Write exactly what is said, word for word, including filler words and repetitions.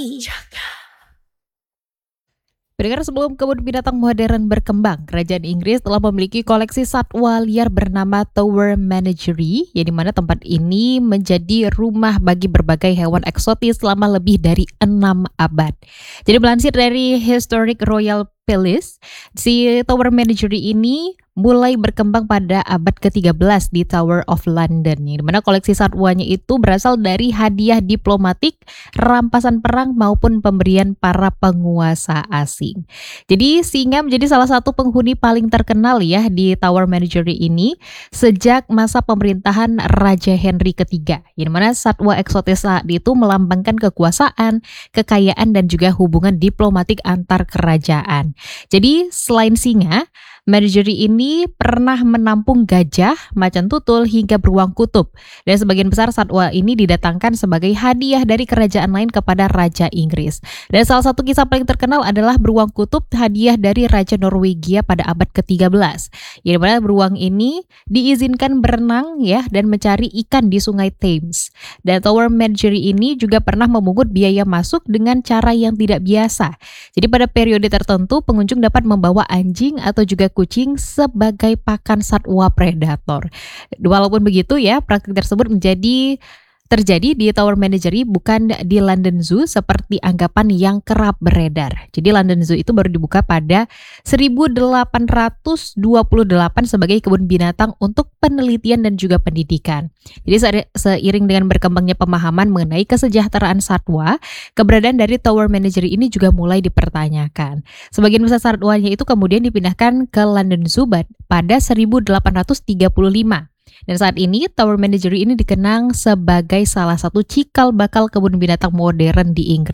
Pendengar, sebelum kebun binatang modern berkembang, kerajaan Inggris telah memiliki koleksi satwa liar bernama Tower Menagerie, yang dimana tempat ini menjadi rumah bagi berbagai hewan eksotis selama lebih dari enam abad. Jadi melansir dari Historic Royal Palace, si Tower Menagerie ini mulai berkembang pada abad ke tiga belas di Tower of London, yang dimana koleksi satwanya itu berasal dari hadiah diplomatik, rampasan perang maupun pemberian para penguasa asing. Jadi singa menjadi salah satu penghuni paling terkenal ya di Tower Menagerie ini sejak masa pemerintahan Raja Henry ketiga, yang mana satwa eksotis saat itu melambangkan kekuasaan, kekayaan dan juga hubungan diplomatik antar kerajaan. Jadi selain singa, Menagerie ini pernah menampung gajah, macan tutul, hingga beruang kutub. Dan sebagian besar satwa ini didatangkan sebagai hadiah dari kerajaan lain kepada Raja Inggris. Dan salah satu kisah paling terkenal adalah beruang kutub hadiah dari Raja Norwegia pada abad ke tiga belas. Yang mana beruang ini diizinkan berenang ya dan mencari ikan di Sungai Thames. Dan Tower Menagerie ini juga pernah memungut biaya masuk dengan cara yang tidak biasa. Jadi pada periode tertentu pengunjung dapat membawa anjing atau juga kucing sebagai pakan satwa predator. Walaupun begitu ya, praktik tersebut menjadi terjadi di Tower Menagerie, bukan di London Zoo seperti anggapan yang kerap beredar. Jadi London Zoo itu baru dibuka pada seribu delapan ratus dua puluh delapan sebagai kebun binatang untuk penelitian dan juga pendidikan. Jadi seiring dengan berkembangnya pemahaman mengenai kesejahteraan satwa, keberadaan dari Tower Menagerie ini juga mulai dipertanyakan. Sebagian besar satwanya itu kemudian dipindahkan ke London Zoo pada seribu delapan ratus tiga puluh lima. Dan saat ini Tower Menagerie ini dikenang sebagai salah satu cikal bakal kebun binatang modern di Inggris.